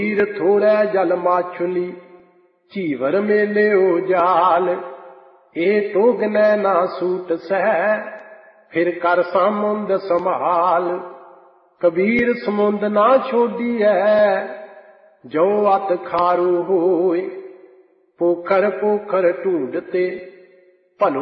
ਹੀਰ ਥੋੜੈ ਜਲ ਮਾਛੁਲੀ ਝੀਵਰ ਮੇਲਿਓ ਜਾਲ। ਇਹ ਤੋਗਨੈ ਨਾ ਸੂਟ ਸਹਿ ਫਿਰ ਕਰ ਸਾਮੁੰਦ ਸੰਭਾਲ। ਕਬੀਰ ਸਮੁੰਦ ਨਾ ਛੋਡੀਐ ਜੋ ਅਤ ਖਾਰੂ ਹੋਏ। ਪੋਖਰ ਪੋਖਰ ਢੂੰਡਤੇ ਭਲੋ